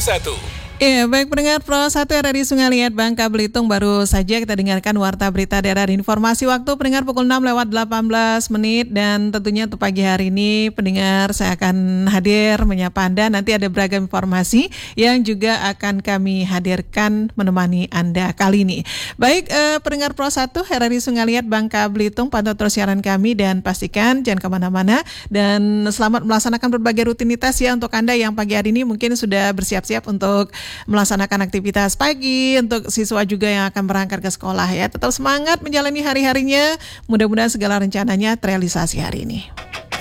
1. Iya, baik pendengar Pro 1 RRI Sungai Liat Bangka Belitung, baru saja kita dengarkan Warta Berita Daerah dan Informasi waktu pendengar pukul 6:18 dan tentunya untuk pagi hari ini pendengar saya akan hadir menyapa Anda. Nanti ada beragam informasi yang juga akan kami hadirkan menemani Anda kali ini. Baik pendengar Pro 1 RRI Sungai Liat Bangka Belitung, pantau terus siaran kami dan pastikan jangan kemana-mana dan selamat melaksanakan berbagai rutinitas ya untuk Anda yang pagi hari ini mungkin sudah bersiap-siap untuk melaksanakan aktivitas pagi, untuk siswa juga yang akan berangkat ke sekolah ya. Tetap semangat menjalani hari-harinya, mudah-mudahan segala rencananya terrealisasi hari ini.